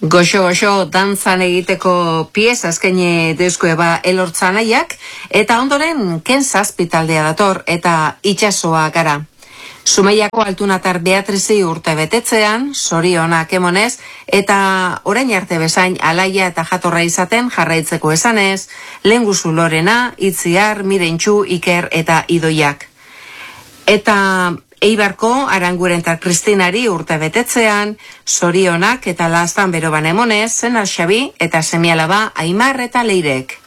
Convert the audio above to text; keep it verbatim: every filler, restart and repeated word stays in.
Goxo-goxo dantzan egiteko pieza azkene deuzkoeba elortzanaiak, eta ondoren Ken Zazpitaldea dator eta itxasoa gara. Zumeiako altunatar Beatrizi urte betetzean, zorionak emonez, eta orain arte bezain alaia eta jatorra izaten jarraitzeko esanez, Lehenguzu Lorena, Itziar, Mirentxu, Iker eta Idoiak. Eta Eibarko Aranguren eta Kristinari urte betetzean, zorionak eta lastan beroban emonez, Zenar Xabi eta semialaba Aimar eta Leirek.